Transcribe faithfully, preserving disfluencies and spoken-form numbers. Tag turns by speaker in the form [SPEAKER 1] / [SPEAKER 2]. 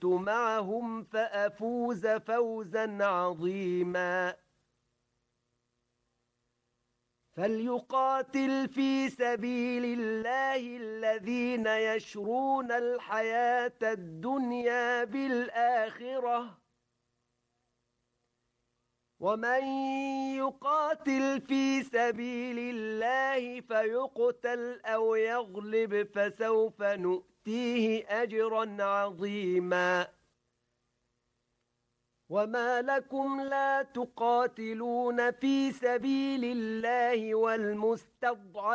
[SPEAKER 1] معهم فأفوز فوزا عظيما. فليقاتل في سبيل الله الذين يشرون الحياة الدنيا بالآخرة، ومن يقاتل في سبيل الله فيقتل أو يغلب فسوف نؤتيه أجرا عظيما. وما لكم لا تقاتلون في سبيل الله والمستضعفين